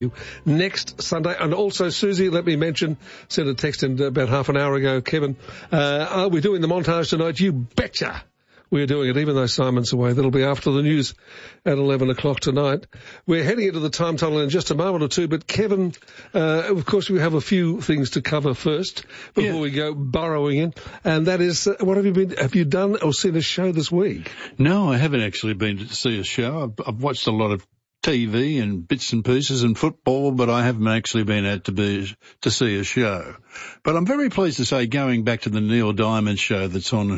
next Sunday. And also, Susie, let me mention, sent a text in about half an hour ago, Kevin, are we doing the montage tonight? You betcha we're doing it, even though Simon's away. That'll be after the news at 11 o'clock tonight. We're heading into the time tunnel in just a moment or two, but Kevin, of course, we have a few things to cover first before we go burrowing in, and that is, have you done or seen a show this week? No, I haven't actually been to see a show. I've watched a lot of TV and bits and pieces and football, but I haven't actually been out to see a show. But I'm very pleased to say, going back to the Neil Diamond show that's on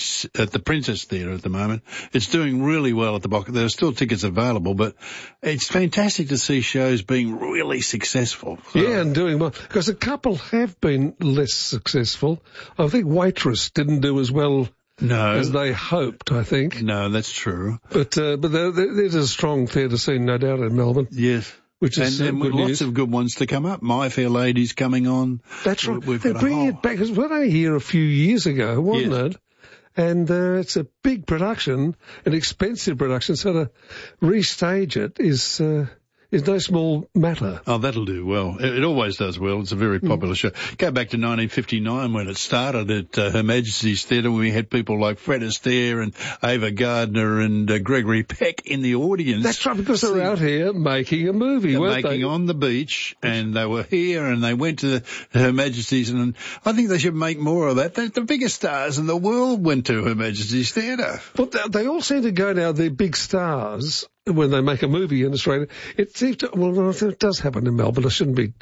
at the Princess Theatre at the moment, it's doing really well at the box. There are still tickets available, but it's fantastic to see shows being really successful. So. Yeah, and doing well, because a couple have been less successful. I think Waitress didn't do as well as they hoped, I think. No, that's true. But there's a strong theatre scene, no doubt, in Melbourne. Yes. Which is and with lots of good ones to come up. My Fair Lady's coming on. That's right. They're bringing it back. It was only here a few years ago, wasn't it? And it's a big production, an expensive production, so to restage it is no small matter. Oh, that'll do well. It always does well. It's a very popular show. Go back to 1959 when it started at Her Majesty's Theatre. We had people like Fred Astaire and Ava Gardner and Gregory Peck in the audience. That's right, because they're out here making a movie, weren't they? Making on the beach, and they were here and they went to Her Majesty's, and I think they should make more of that. The biggest stars in the world went to Her Majesty's Theatre. But they all seem to go now, they're big stars, when they make a movie in Australia. It seems to, well, it does happen in Melbourne. I shouldn't be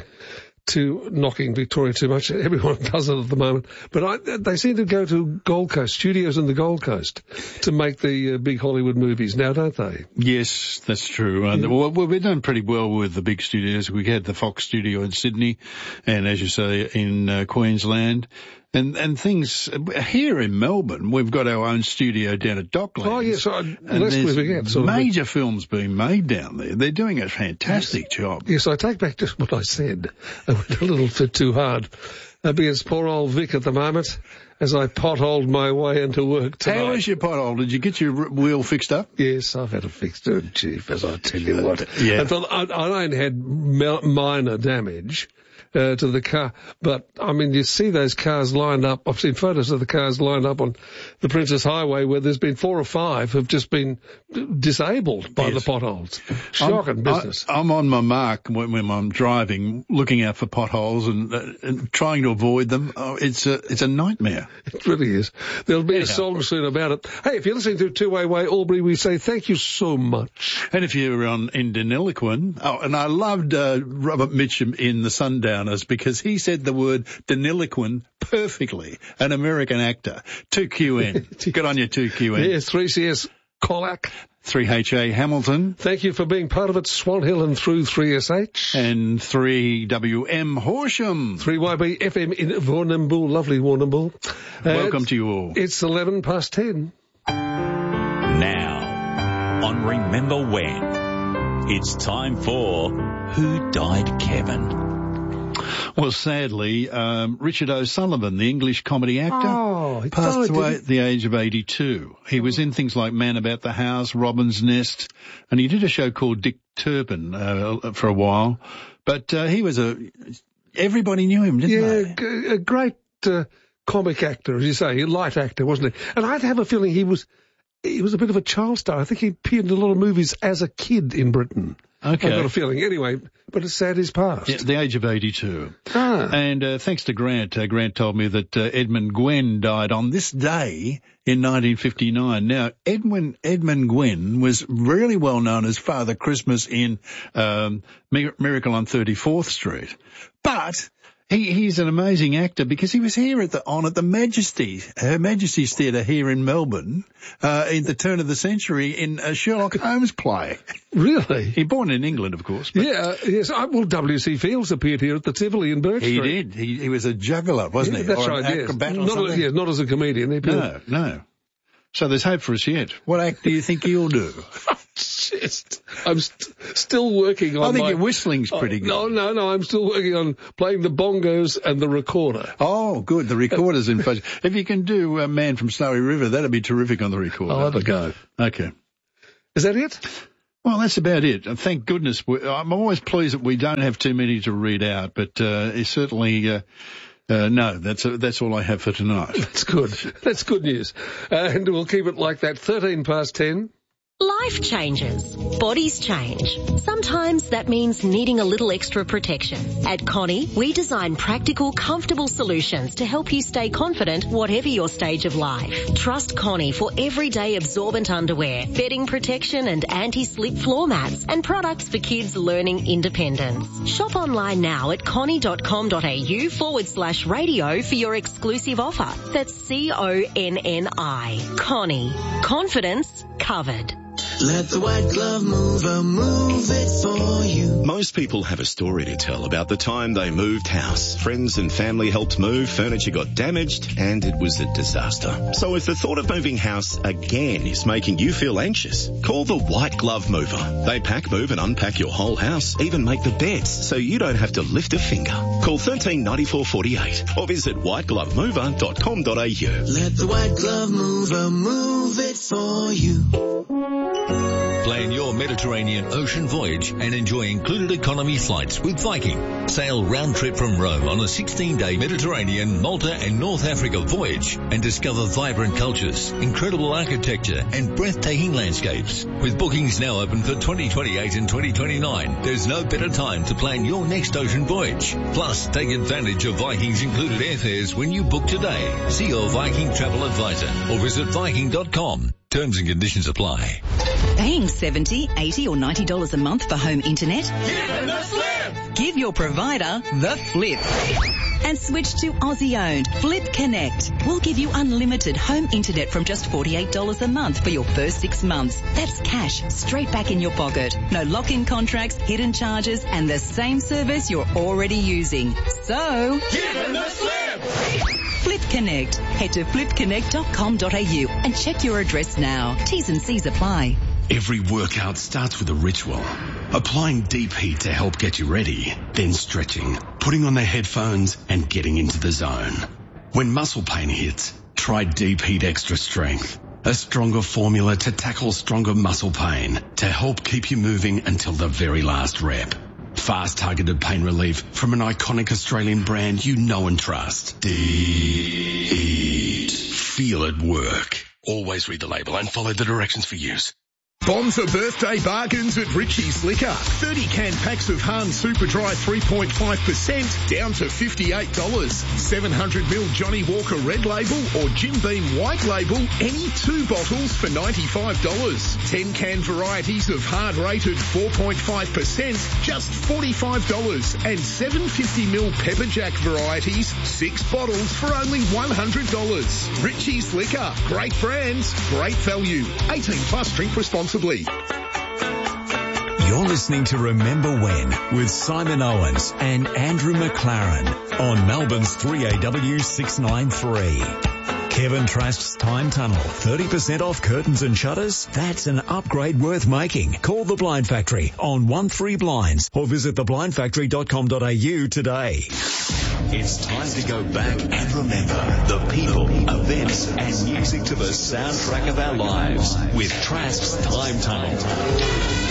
knocking Victoria too much. Everyone does it at the moment. But they seem to go to Gold Coast, studios in the Gold Coast, to make the big Hollywood movies now, don't they? Yes, that's true. Well, we've done pretty well with the big studios. We had the Fox studio in Sydney, and as you say, in Queensland. And things here in Melbourne, we've got our own studio down at Docklands. Oh yes, lest we forget. Major films being made down there. They're doing a fantastic job. Yes, I take back just what I said. I went a little bit too hard. Because poor old Vic at the moment, as I potholed my way into work tonight. How was your pothole? Did you get your wheel fixed up? Yes, I've had it fixed, Chief, as I tell you what. Yeah. I only had minor damage to the car, but I mean, you see those cars lined up. I've seen photos of the cars lined up on the Princess Highway where there's been 4 or 5 have just been disabled by the potholes. Shocking business. I'm on my mark when I'm driving, looking out for potholes and trying to avoid them. Oh, it's a nightmare. It really is. There'll be a song soon about it. Hey, if you're listening to Two Way Albury, we say thank you so much. And if you're in Deniliquin, and I loved Robert Mitchum in The Sundowners because he said the word Deniliquin perfectly. An American actor. 2QN. Good on you, 2QN. Yes, 3CS Colac. 3HA Hamilton. Thank you for being part of it, Swan Hill and through 3SH. And 3WM Horsham. 3YB FM in Warrnambool, lovely Warrnambool. Welcome to you all. It's 10:11. Now, on Remember When, it's time for Who Died Kevin? Well, sadly, Richard O'Sullivan, the English comedy actor, he passed died, away at the age of 82. He was in things like Man About the House, Robin's Nest, and he did a show called Dick Turpin for a while. But everybody knew him, didn't they? Yeah, a great comic actor, as you say, a light actor, wasn't he? And I'd have a feeling he was a bit of a child star. I think he appeared in a lot of movies as a kid in Britain. Okay. I've got a feeling. Anyway, but it's sad he's passed. Yeah, the age of 82. And thanks to Grant, Grant told me that Edmund Gwenn died on this day in 1959. Now, Edmund Gwenn was really well known as Father Christmas in Miracle on 34th Street. But he's an amazing actor because he was here at the Her Majesty's Theatre here in Melbourne in the turn of the century in a Sherlock Holmes play. Really? He born in England, of course. Yeah, yes. Well, W.C. Fields appeared here at the Tivoli in Birch Street. He did. He was a juggler, wasn't he? That's or right, an acrobat or something? Not as a comedian. No. So there's hope for us yet. What act do you think he'll do? I'm still working on I think your whistling's pretty good. No, I'm still working on playing the bongos and the recorder. Oh, good. The recorder's in focus. If you can do Man from Snowy River, that'd be terrific on the recorder. I'll have a go. Okay. Is that it? Well, that's about it. Thank goodness. I'm always pleased that we don't have too many to read out, but it's certainly... no, that's all I have for tonight. That's good. That's good news. And we'll keep it like that. 10:13. Life changes. Bodies change. Sometimes that means needing a little extra protection. At Connie, we design practical, comfortable solutions to help you stay confident whatever your stage of life. Trust Connie for everyday absorbent underwear, bedding protection and anti-slip floor mats, and products for kids learning independence. Shop online now at connie.com.au/radio for your exclusive offer. That's CONNI. Connie. Confidence covered. Let the white glove mover move it for you. Most people have a story to tell about the time they moved house. Friends and family helped move, furniture got damaged, and it was a disaster. So if the thought of moving house again is making you feel anxious, call the White Glove Mover. They pack, move and unpack your whole house, even make the beds, so you don't have to lift a finger. Call 139448 or visit whiteglovemover.com.au. Let the white glove mover move it for you. Plan your Mediterranean ocean voyage and enjoy included economy flights with Viking. Sail round trip from Rome on a 16-day Mediterranean, Malta and North Africa voyage and discover vibrant cultures, incredible architecture and breathtaking landscapes. With bookings now open for 2028 and 2029, there's no better time to plan your next ocean voyage. Plus, take advantage of Viking's included airfares when you book today. See your Viking travel advisor or visit Viking.com. Terms and conditions apply. Paying $70, $80 or $90 a month for home internet? Give them the flip! Give your provider the flip. And switch to Aussie-owned Flip Connect. We'll give you unlimited home internet from just $48 a month for your first 6 months. That's cash straight back in your pocket. No lock-in contracts, hidden charges, and the same service you're already using. So... give them the flip! Flip Connect. Head to flipconnect.com.au and check your address now. T's and C's apply. Every workout starts with a ritual. Applying deep heat to help get you ready, then stretching, putting on the headphones and getting into the zone. When muscle pain hits, try Deep Heat Extra Strength, a stronger formula to tackle stronger muscle pain to help keep you moving until the very last rep. Fast targeted pain relief from an iconic Australian brand you know and trust. Deep Heat. Feel it work. Always read the label and follow the directions for use. Bomb for birthday bargains at Richie's Liquor. 30 can packs of Hahn Super Dry 3.5% down to $58. 700ml Johnny Walker Red Label or Jim Beam White Label, any 2 bottles for $95. 10 can varieties of hard rated 4.5%, just $45. And 750ml Pepper Jack varieties, 6 bottles for only $100. Richie's Liquor. Great brands, great value. 18 plus, drink responsibly. You're listening to Remember When with Simon Owens and Andrew McLaren on Melbourne's 3AW 693. Kevin Trask's Time Tunnel. 30% off curtains and shutters? That's an upgrade worth making. Call the Blind Factory on 13 Blinds or visit theblindfactory.com.au today. It's time to go back and remember the people, events and music to the soundtrack of our lives with Trask's Time Tunnel.